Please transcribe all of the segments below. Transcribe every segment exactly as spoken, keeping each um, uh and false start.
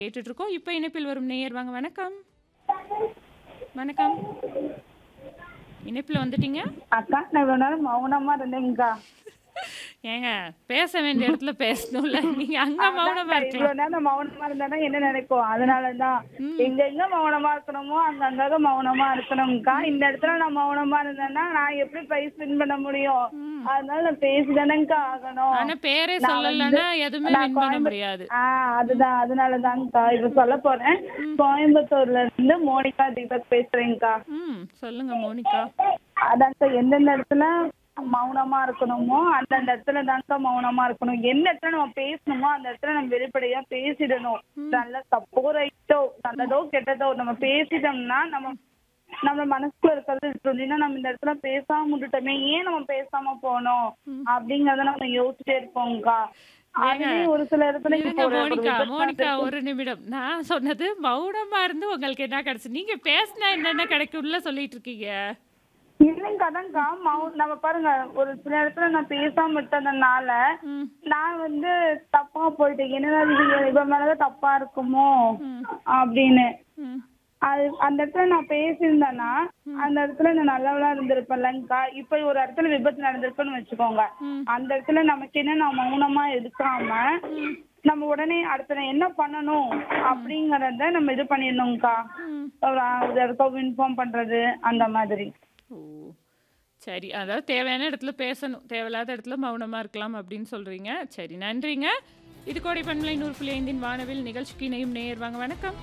கேட்டுட்டு இருக்கோம். இப்ப இணைப்பில் வரும் நேயர் வாங்க. வணக்கம். வணக்கம். இணைப்பில வந்துட்டீங்க. அக்கா நான் இவ்வளவு நேரம் மௌனமா இருந்தேங்க்கா. ஏங்க பேச வேண்டிய இடத்துல பேசணும்ல. நீங்க அங்க மௌனமா அதான்க்கா இருக்கலாம். இவ்வளவு நேரம் மௌனமா இருந்தா என்ன நினைப்போம்? அதனாலதான் ம். எங்க எங்க மௌனமா இருக்கணுமோ அங்கங்க மௌனமா இருக்கணும்க்கா. இந்த இடத்துல நான் மௌனமா இருந்தேன்னா நான் எப்படி பிரைஸ் வின் பண்ண முடியும்? ம். அதனால நான் பேசிதானேங்க்கா ஆகணும். ஆனா பேரே நான் வந்து சொல்லலன்னா எதுவுமே நான் வின் பண்ண கோயம்புத்தூர் முடியாது. ஆஹ் அதுதான் அதனாலதான்க்கா இப்ப சொல்ல போறேன். ம். கோயம்புத்தூர்ல இருந்து மோனிகா தீபக் பேசுறேன்க்கா. ம். சொல்லுங்க மோனிகா. அதான்க்கா எந்தெந்த இடத்துல மௌனமா இருக்கணுமோ அந்தந்த இடத்துல தான்க்கா மௌனமா இருக்கணும். எந்த இடத்துல நம்ம பேசணுமோ அந்த இடத்துல நம்ம வெளிப்படையா பேசிடணும். ம். நல்ல தப்போ ரைட்டோ நல்லதோ கெட்டதோ நம்ம பேசிட்டோம்னா நம்ம நம்ம மனசுக்குள்ள இருக்கிறது சொல்லினா நம்ம இந்த இடத்துல பேசாம விட்டுட்டோமே, ஏன் நம்ம பேசாம போனோம் ம். அப்படிங்கறத நம்ம யோசிச்சுட்டே இருப்போம்க்கா. ஏங்க அதுலயே ஒரு சில இடத்துல இருங்க இப்போ ஒரு ஒரு மோனிகா. விபத்து மோனிகா நடந்திருக்கு. ஒரு நிமிடம். நான் சொன்னது மௌனமா இருந்து உங்களுக்கு என்ன கிடைச்சு? நீங்க பேசினா என்னென்ன கிடைக்கும்ல சொல்லிட்டு இருக்கீங்க. இல்லைங்க அதான்க்கா மௌ நம்ம பாருங்க ஒரு சில இடத்துல நான் பேசாம விட்டதுனால ம். நான் வந்து தப்பா போயிட்டேன். என்னடா இது இவன் மேலதான் தப்பா இருக்குமோ ம். அப்படின்னு. ம். அது அந்த இடத்துல நான் பேசியிருந்தேன்னா அந்த இடத்துல நான் நல்லவளா இருந்திருப்பேன்லங்கக்கா. இப்ப ஒரு இடத்துல விபத்து நடந்திருக்குன்னு வச்சுக்கோங்க. ம். அந்த இடத்துல நமக்கு என்ன நான் மௌனமா இருக்காம ம். நம்ம உடனே அடுத்த நான் என்ன பண்ணணும் அப்படிங்கறத நம்ம இது பண்ணிடணும்க்கா. ம். ஒரு இடத்த இன்ஃபார்ம் பண்றது அந்த மாதிரி. ஓ! சரி. அதாவது தேவையான இடத்துல பேசணும். தேவையில்லாத இடத்துல மௌனமா இருக்கலாம் அப்படின்னு சொல்றீங்க. சரி நன்றிங்க. இது கோடை பண்பலை நூறு புள்ளி ஐந்தின் வானவில் நிகழ்ச்சிக்கு இணையும் நேயர் வாங்க. வணக்கம்.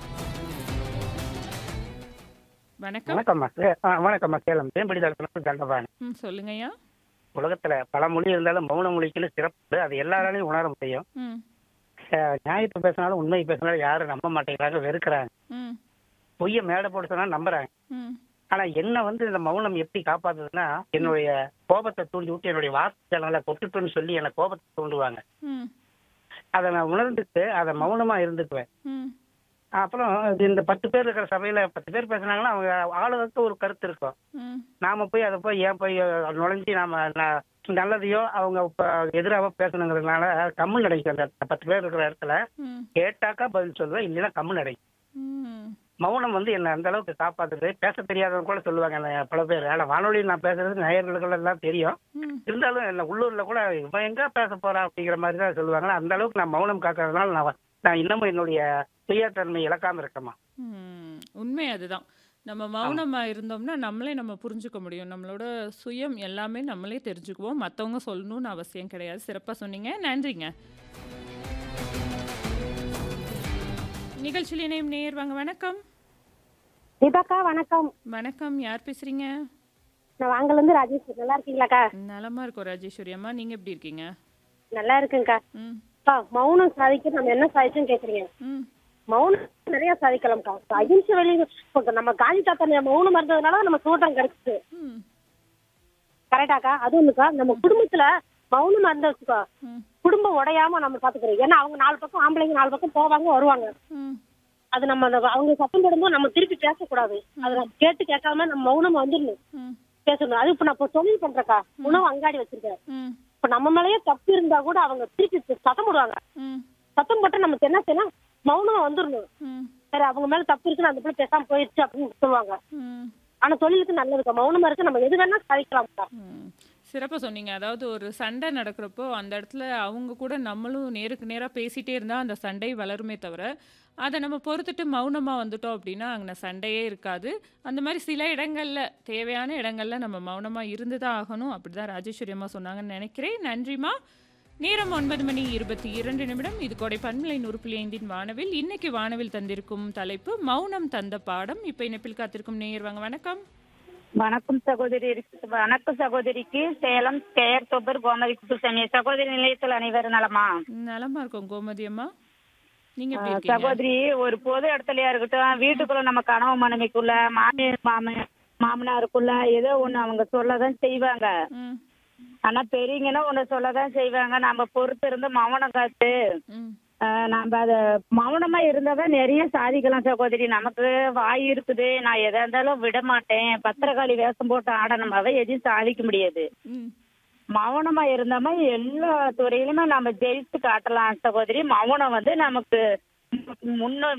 வணக்கம். வணக்கம்மா சே- ஆ, வணக்கம்மா சேலம் தேம்படி தளத்துல தண்டபாணி. ம். சொல்லுங்கய்யா. உலகத்துல பல மொழி இருந்தாலும் மௌன மொழிக்குன்னு சிறப்பு அது எல்லாராலையும் உணர முடியும். ம். அஹ், நியாயத்தை பேசினாலும் உண்மை பேசினாலும் யாரும் நம்ப மாட்டேங்கிறாங்க, வெறுக்கிறாங்க. ம். பொய்ய மேடை போட்டு சொன்னா நம்புறாங்க. ம். ஆனா என்ன வந்து இந்த மௌனம் எப்படி காப்பாத்துதுன்னா என்னுடைய கோபத்தை தூண்டி விட்டு என்னுடைய வார்த்தைகளை கொட்டுட்டுன்னு சொல்லி எனக்கு கோபத்தை தூண்டுவாங்க. ம். அதை நான் உணர்ந்துட்டு அதை மௌனமா இருந்துக்குவேன். ம். அப்புறம் இது இந்த பத்து பேர் இருக்கிற சபையில பத்து பேர் பேசுனாங்கன்னா அவங்க ஆளுக்கு ஒரு கருத்து இருக்கும். ம். நாம போய் அதை போய் ஏன் போய் நுழைஞ்சி நாம ந- நல்லதையோ அவங்க எதிராக பேசணுங்கிறதுனால கம்முன்னு கிடைக்கும். அந்த பத்து பேர் இருக்கிற இடத்துல ம். கேட்டாக்கா பதில் சொல்லுவேன், இல்லைன்னா கம்முன்னு கிடைக்கும். ம். மௌனம் வந்து என்ன அந்த அளவுக்கு காப்பாத்துது. பேச தெரியாதவங்க கூட சொல்லுவாங்க என்ன பல பேர். ஆனா வானொலியில் நான் பேசுறது நேயர்களுக்கு எல்லாம் தெரியும். ம். இருந்தாலும் என்ன உள்ளூர்ல கூட இவன் எங்க பேச போறான் அப்படிங்கிற மாதிரி தான் சொல்லுவாங்க. அந்த அளவுக்கு நான் மௌனம் காக்கிறதுனால நான் நான் இன்னமும் என்னுடைய சுயத்தன்மை இழக்காம இருக்கேம்மா. ம். உண்மை அதுதான். நம்ம மௌனமா இருந்தோம்னா நம்மளே நம்ம புரிஞ்சுக்க முடியும். நம்மளோட சுயம் எல்லாமே நம்மளே தெரிஞ்சுக்குவோம். மத்தவங்க சொல்லணும்னு அவசியம் கிடையாது. சிறப்பா சொன்னீங்க. நன்றிங்க. நிகழ்ச்சியில் இணையும் நேயர் வாங்க. வணக்கம். தீபாக்கா வணக்கம். வணக்கம். யார் பேசுறீங்க? நான் வாங்கல இருந்து ராஜேஷ். நல்லா இருக்கீங்களாக்கா? நலமா இருக்கோம் ராஜேஸ்வரி அம்மா. நீங்க எப்படி இருக்கீங்க? நல்லா இருக்குங்கக்கா. ம். அக்கா மௌனம் சாதிக்க நம்ம என்ன சாதிச்சோன்னு கேக்குறீங்க. ம். மௌனம் நிறைய சாதிக்கலாம்க்கா. அகிம்சை வழி இப்ப நம்ம காந்தி தாத்தா மௌனம் இருந்ததுனால நம்ம சுதந்திரம் கிடைச்சிச்சு. ம். கரெக்டாக்கா? அது ஒண்ணுக்கா. நம்ம குடும்பத்துல மௌனம் இருந்தா வச்சுக்கோ ம். குடும்பம் உடையாம நம்ம பாத்துக்கிறோம். ஏன்னா அவங்க நாலு பக்கம் ஆம்பளைங்க நாலு பக்கம் போவாங்க வருவாங்க. ம். அது நம்ம அந்த அவங்க சத்தம் போடும்போது நம்ம திருப்பி பேசக்கூடாது. அதை நம்ம கேட்டு கேட்காம நம்ம மௌனம் வந்துடணும், ம். பேசணும். அது இப்ப நான் இப்போ தொழில் பண்றேக்கா. உணவு அங்காடி வச்சிருக்கேன். ம். இப்ப நம்ம மேலேயே தப்பு இருந்தா கூட அவங்க திருப்பி சத்தம் போடுவாங்க. ம். சத்தம் போட்டு நம்ம என்ன செய்யணும், மௌனமா வந்துடணும். ம். சரி அவங்க மேல தப்பு இருக்குன்னு அந்த பிள்ளை பேசாம போயிடுச்சு அப்படின்னு சொல்லுவாங்க. ம். ஆனா தொழிலுக்கு நல்லதுக்கா. மௌனமா இருக்கு நம்ம எது வேணா சாதிக்கலாம்க்கா. ம். சிறப்பா சொன்னீங்க. அதாவது ஒரு சண்டை நடக்கிறப்போ அந்த இடத்துல அவங்க கூட நம்மளும் நேருக்கு நேரா பேசிட்டே இருந்தா அந்த சண்டை வளருமே தவிர, அதை நம்ம பொறுத்துட்டு மௌனமா வந்துட்டோம் அப்படின்னா அங்கே சண்டையே இருக்காது. அந்த மாதிரி சில இடங்கள்ல தேவையான இடங்கள்ல நம்ம மௌனமா இருந்து தான் ஆகணும். அப்படிதான் ராஜேஸ்வரி அம்மா சொன்னாங்கன்னு நினைக்கிறேன். நன்றிம்மா. நேரம் ஒன்பது மணி இருபத்தி இரண்டு நிமிடம். இது கோடை பண்பலை நூறு புள்ளி ஐந்தின் வானவில். இன்னைக்கு வானவில் தந்திருக்கும் தலைப்பு மௌனம் தந்த பாடம். இப்போ இணைப்பில் காத்திருக்கும் நேயர் வாங்க. வணக்கம். வணக்கம் சகோதரி. வணக்கம் சகோதரிக்கு சேலம் கேஆர் தொபர் கோமதி குப்புசாமி. சகோதரி நிலையத்தில் அனைவரும் நலமா? நலமா இருக்கோம் கோமதி அம்மா. நீங்க எப்படி இருக்கீங்க? சகோதரி ஒரு பொது இடத்துலயா இருக்கட்டும், வீட்டுக்குள்ள நம்ம கனவு மனைவிக்குள்ள மாமியார் மாம மாமனாருக்குள்ள ஏதோ ஒண்ணு அவங்க சொல்லதான் செய்வாங்க. ம். ஆனா பெரியங்கன்னா ஒண்ணு சொல்லதான் செய்வாங்க. நம்ம பொறுத்து இருந்து மௌனம் காத்து ம். ஆஹ் நம்ம அத மௌனமா இருந்தாதான் நிறைய சாதிக்கலாம் சகோதரி. நமக்கு வாய் இருக்குது, நான் எதா இருந்தாலும் விட மாட்டேன், பத்திரகாளி வேஷம் போட்டு ஆடணுமாவே எதையும் சாதிக்க முடியாது. ம். மௌனமா இருந்தோமா எல்லா துறையிலுமே நம்ம ஜெயித்து காட்டலாம் சகோதரி. மௌனம் வந்து நமக்கு முன்ன